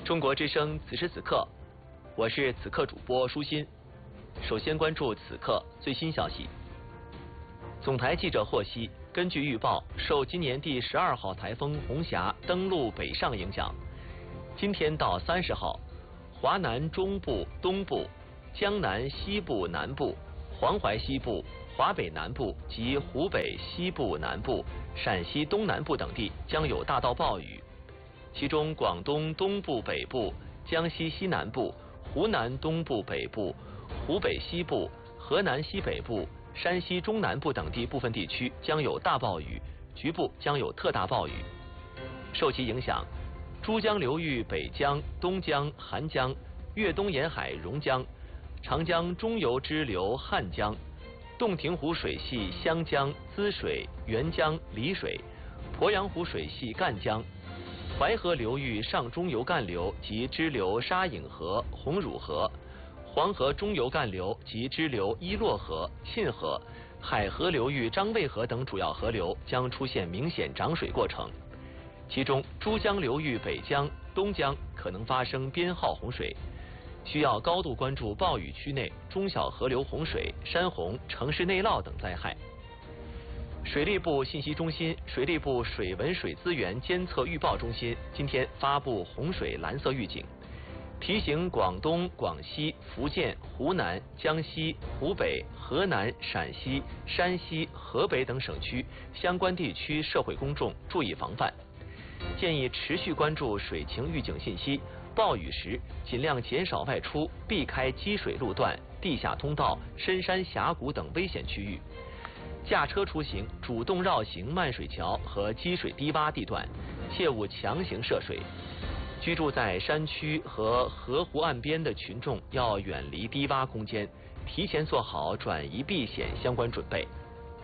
中国之声此时此刻，我是此刻主播舒心。首先关注此刻最新消息。总台记者获悉，根据预报，受今年第12号台风红霞登陆北上影响，今天到30号，华南中部、东部、江南西部南部、黄淮西部、华北南部及湖北西部南部、陕西东南部等地将有大到暴雨，其中广东东部北部、江西西南部、湖南东部北部、湖北西部、河南西北部、山西中南部等地部分地区将有大暴雨，局部将有特大暴雨。受其影响，珠江流域北江、东江、韩江、粤东沿海榕江、长江中游支流汉江、洞庭湖水系湘江、滋水、沅江、丽水、鄱阳湖水系赣江、淮河流域上中游干流及支流沙隐河、红乳河、黄河中游干流及支流伊洛河、沁河、海河流域张卫河等主要河流将出现明显涨水过程，其中珠江流域北江、东江可能发生编号洪水，需要高度关注暴雨区内中小河流洪水、山洪、城市内涝等灾害。水利部信息中心、水利部水文水资源监测预报中心今天发布洪水蓝色预警，提醒广东、广西、福建、湖南、江西、湖北、河南、陕西、山西、河北等省区相关地区社会公众注意防范，建议持续关注水情预警信息，暴雨时尽量减少外出，避开积水路段、地下通道、深山峡谷等危险区域。驾车出行主动绕行漫水桥和积水低洼地段，切勿强行涉水。居住在山区和河湖岸边的群众要远离低洼空间，提前做好转移避险相关准备。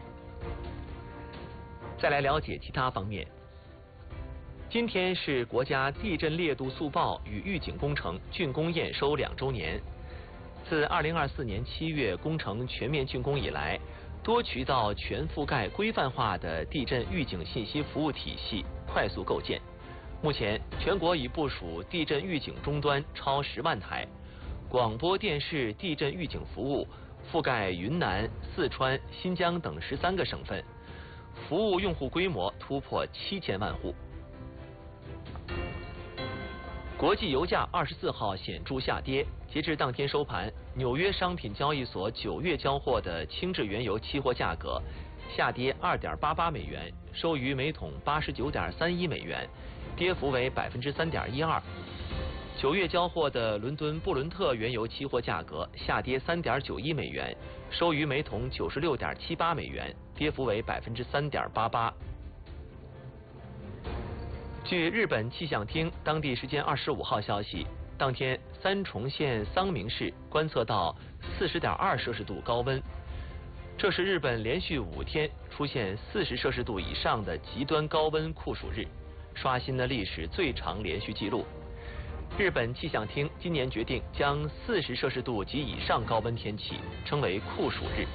再来了解其他方面。今天是国家地震烈度速报与预警工程竣工验收2周年。自2024年7月工程全面竣工以来，多渠道全覆盖规范化的地震预警信息服务体系快速构建。目前，全国已部署地震预警终端超10万台，广播电视地震预警服务覆盖云南、四川、新疆等13个省份，服务用户规模突破7000万户。国际油价24号显著下跌，截至当天收盘，纽约商品交易所9月交货的轻质原油期货价格下跌2.88美元，收于每桶89.31美元，跌幅为3.12%。9月交货的伦敦布伦特原油期货价格下跌3.91美元，收于每桶96.78美元，跌幅为3.88%。据日本气象厅当地时间25号消息，当天三重县桑明市观测到40.2摄氏度高温，这是日本连续5天出现40摄氏度以上的极端高温酷暑日，刷新了历史最长连续记录。日本气象厅今年决定将40摄氏度及以上高温天气称为酷暑日。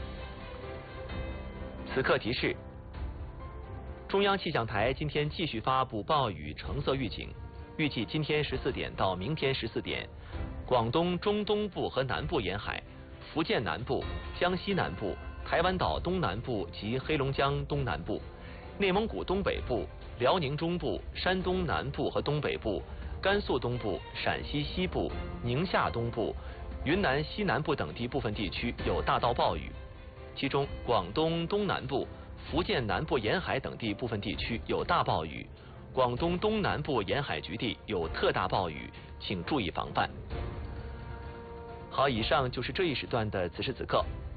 此刻提示：中央气象台今天继续发布暴雨橙色预警，预计今天14点到明天14点，广东中东部和南部沿海、福建南部、江西南部、台湾岛东南部及黑龙江东南部、内蒙古东北部、辽宁中部、山东南部和东北部、甘肃东部、陕西西部、宁夏东部、云南西南部等地部分地区有大到暴雨，其中广东东南部、福建南部沿海等地部分地区有大暴雨，广东东南部沿海局地有特大暴雨，请注意防范。好，以上就是这一时段的此时此刻。